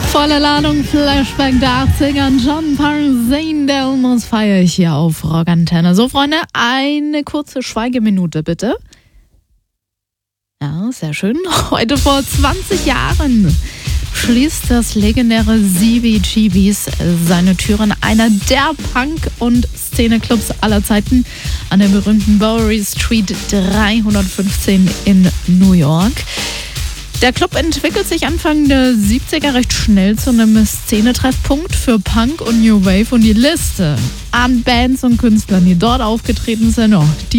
Volle Ladung, Flashback der 80er, John Parzane, der Almost feiere ich hier auf Rockantenne. So, Freunde, eine kurze Schweigeminute, bitte. Ja, sehr schön. Heute vor 20 Jahren schließt das legendäre CBGBs seine Türen, einer der Punk- und Szene-Clubs aller Zeiten, an der berühmten Bowery Street 315 in New York. Der Club entwickelt sich Anfang der 70er recht schnell zu einem Szenetreffpunkt für Punk und New Wave, und die Liste an Bands und Künstlern, die dort aufgetreten sind, die